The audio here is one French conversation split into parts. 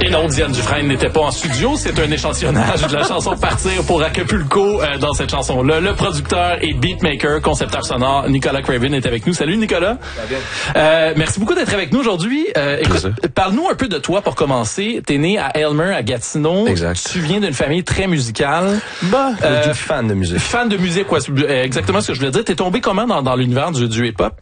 Et non, Diane Dufresne n'était pas en studio. C'est un échantillonnage de la chanson Partir pour Acapulco dans cette chanson-là. Le producteur et beatmaker, concepteur sonore, Nicolas Craven est avec nous. Salut Nicolas. Merci beaucoup d'être avec nous aujourd'hui. Écoute, parle-nous un peu de toi pour commencer. T'es né à Aylmer, à Gatineau. Exact. Tu viens d'une famille très musicale. Fan de musique. Fan de musique, quoi. Exactement ce que je voulais dire. T'es tombé comment dans l'univers du hip-hop?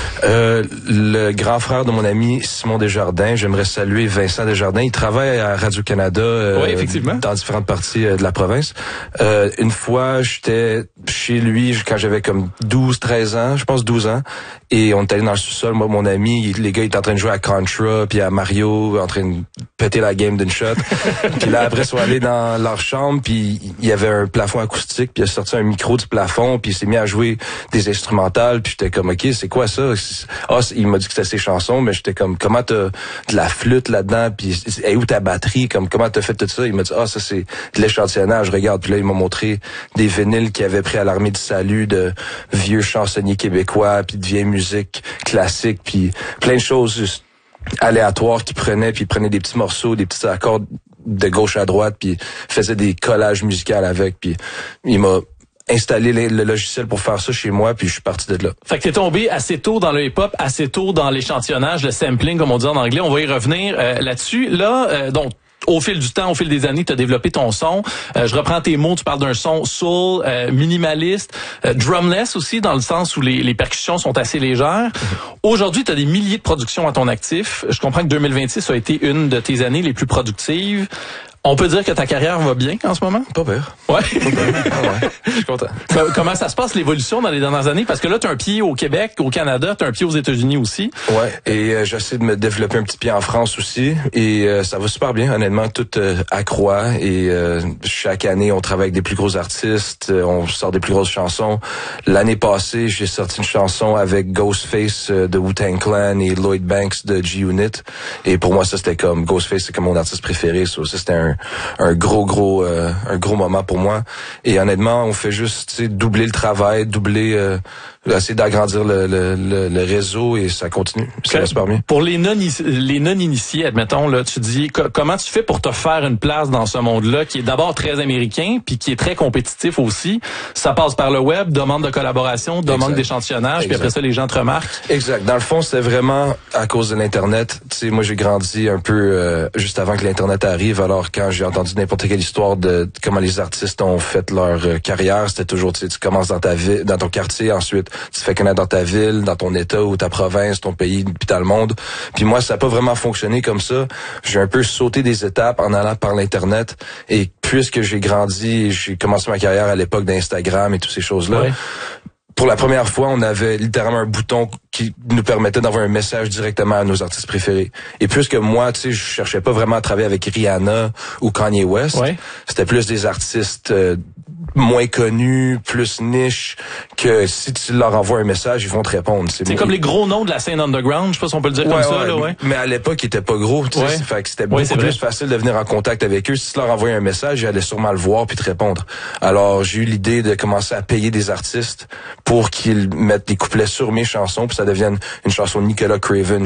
Le grand frère de mon ami Simon Desjardins, j'aimerais saluer Vincent Desjardins. Il travaille à Radio-Canada effectivement. Dans différentes parties de la province. Une fois, j'étais chez lui quand j'avais comme 13 ans, je pense 12 ans, et on est allé dans le sous-sol, moi, mon ami, les gars, ils étaient en train de jouer à Contra, puis à Mario, en train de péter la game d'une shot. Puis là, après, ils sont allés dans leur chambre, puis il y avait un plafond acoustique, puis il a sorti un micro du plafond, puis il s'est mis à jouer des instrumentales, puis j'étais comme, OK, c'est quoi ça? Il m'a dit que c'était ses chansons, mais j'étais comme, comment t'as de la flûte là-dedans, puis où ta batterie, comment t'as fait tout ça? Il m'a dit, ça c'est de l'échantillonnage, regarde. Puis là, il m'a montré des vinyles qu'il avait pris à l'Armée du Salut, de vieux chansonniers québécois, puis de vieille musique classique, puis plein de choses juste aléatoires qu'il prenait, puis il prenait des petits morceaux, des petits accords de gauche à droite, puis faisait des collages musicaux avec, puis il m'a installé le logiciel pour faire ça chez moi, puis je suis parti de là. Fait que t'es tombé assez tôt dans le hip-hop, assez tôt dans l'échantillonnage, le sampling, comme on dit en anglais. On va y revenir là-dessus. Là, donc, au fil du temps, au fil des années, tu as développé ton son. Je reprends tes mots, tu parles d'un son soul, minimaliste, drumless aussi, dans le sens où les percussions sont assez légères. Aujourd'hui, tu as des milliers de productions à ton actif. Je comprends que 2026 a été une de tes années les plus productives. On peut dire que ta carrière va bien en ce moment? Pas pire. Ouais. Ouais. Je suis content. Comment ça se passe, l'évolution dans les dernières années? Parce que là, tu as un pied au Québec, au Canada, tu as un pied aux États-Unis aussi. Ouais. Et j'essaie de me développer un petit pied en France aussi. Et ça va super bien. Honnêtement, tout accroît. Et chaque année, on travaille avec des plus gros artistes. On sort des plus grosses chansons. L'année passée, j'ai sorti une chanson avec Ghostface de Wu-Tang Clan et Lloyd Banks de G-Unit. Et pour moi, ça, c'était comme Ghostface, c'est comme mon artiste préféré. Ça, c'était un gros moment pour moi. Et honnêtement, on fait juste doubler le travail, essayer d'agrandir le réseau, et ça continue. Ça va super bien. Pour les non-initiés, admettons, là, tu dis comment tu fais pour te faire une place dans ce monde-là qui est d'abord très américain puis qui est très compétitif aussi. Ça passe par le web, demande de collaboration, demande d'échantillonnage, puis après ça, les gens te remarquent. Exact. Dans le fond, c'était vraiment à cause de l'Internet. Tu sais, moi, j'ai grandi un peu juste avant que l'Internet arrive. Alors, quand j'ai entendu n'importe quelle histoire de comment les artistes ont fait leur carrière, c'était toujours, tu commences dans ta ville, dans ton quartier, ensuite tu te fais connaître dans ta ville, dans ton état ou ta province, ton pays, puis dans le monde. Puis moi, ça n'a pas vraiment fonctionné comme ça. J'ai un peu sauté des étapes en allant par l'Internet. Et puisque j'ai grandi, j'ai commencé ma carrière à l'époque d'Instagram et toutes ces choses-là. Ouais. Pour la première fois, on avait littéralement un bouton qui nous permettait d'envoyer un message directement à nos artistes préférés. Et puisque moi, je cherchais pas vraiment à travailler avec Rihanna ou Kanye West, c'était plus des artistes moins connus, plus niche, que si tu leur envoies un message, ils vont te répondre. C'est comme les gros noms de la scène underground, je sais pas si on peut le dire comme ça. Là, Mais à l'époque, ils étaient pas gros. Fait que c'était beaucoup plus facile de venir en contact avec eux. Si tu leur envoyais un message, ils allaient sûrement le voir puis te répondre. Alors, j'ai eu l'idée de commencer à payer des artistes pour qu'ils mettent des couplets sur mes chansons, puis ça devienne une chanson Nicolas Craven